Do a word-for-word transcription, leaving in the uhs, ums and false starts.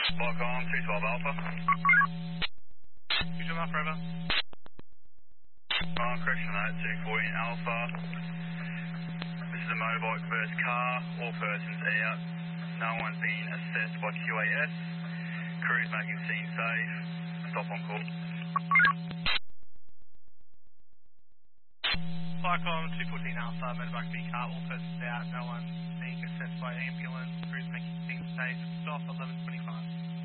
Lock on, two twelve Alpha. two twelve Alpha, over. On correction at two fourteen Alpha. This is a motorbike versus car. All persons out. No one's been assessed by Q A S. Crew's making scene safe. Stop on call. Cyclone two fourteen Alpha, motorbike V car, all persons out, no one being assessed by ambulance, crews making things safe, stop eleven twenty-five.